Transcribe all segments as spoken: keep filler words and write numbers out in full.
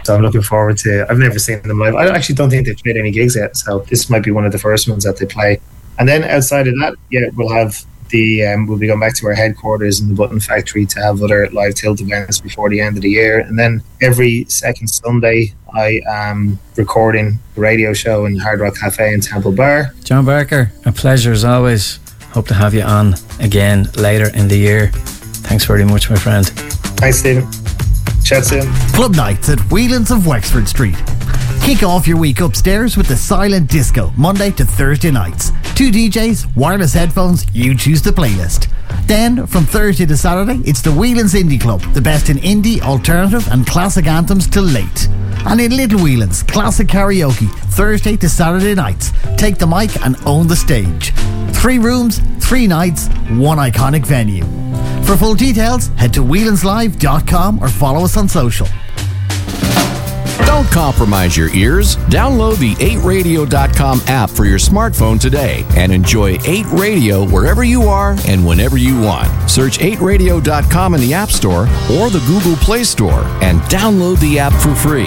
So I'm looking forward to. I've never seen them live. I actually don't think they've played any gigs yet, so this might be one of the first ones that they play. And then outside of that, yeah, we'll have the um, we'll be going back to our headquarters in the Button Factory to have other live Tilt events before the end of the year. And then every second Sunday, I am recording the radio show in Hard Rock Cafe and Temple Bar. John Barker, a pleasure as always. Hope to have you on again later in the year. Thanks very much, my friend. Thanks, Stephen. Chat soon. Club nights at Whelan's of Wexford Street. Kick off your week upstairs with the Silent Disco, Monday to Thursday nights. Two D Js, wireless headphones, you choose the playlist. Then, from Thursday to Saturday, it's the Whelan's Indie Club, the best in indie, alternative and classic anthems till late. And in Little Whelan's, classic karaoke, Thursday to Saturday nights. Take the mic and own the stage. Three rooms, three nights, one iconic venue. For full details, head to whelans live dot com or follow us on social. Don't compromise your ears. Download the eight radio dot com app for your smartphone today and enjoy eight Radio wherever you are and whenever you want. Search eight radio dot com in the App Store or the Google Play Store and download the app for free.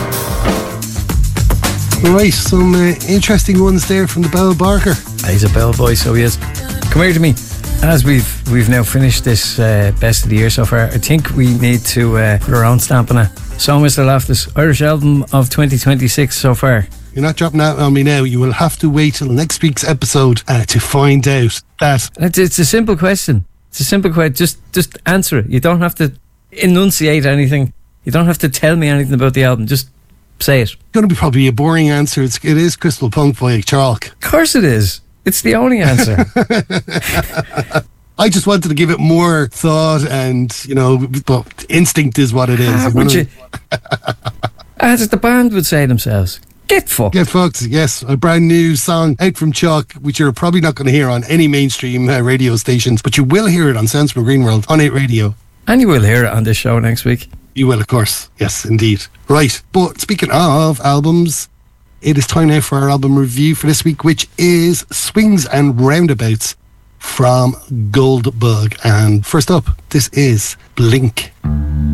Right, some uh, interesting ones there from the Bell Barker. He's a Bell boy, so he is. Come here to me. As we've we've now finished this uh, best of the year so far, I think we need to uh, put our own stamp on it. So, Mister Loftus, Irish album of twenty twenty-six so far. You're not dropping that on me now. You will have to wait till next week's episode uh, to find out that. It's, it's a simple question. It's a simple question. Just just answer it. You don't have to enunciate anything. You don't have to tell me anything about the album. Just say it. It's going to be probably a boring answer. It's, it is Crystal Punk by Chalk. Of course it is. It's the only answer. I just wanted to give it more thought and, you know, but instinct is what it is. Ah, would you? As the band would say themselves, get fucked. Get fucked, yes. A brand new song out from Chalk, which you're probably not going to hear on any mainstream uh, radio stations, but you will hear it on Sounds from Greenworld on eight Radio. And you will hear it on this show next week. You will, of course. Yes, indeed. Right, but speaking of albums, it is time now for our album review for this week, which is Swings and Roundabouts from Goldbug. And first up, this is Blink.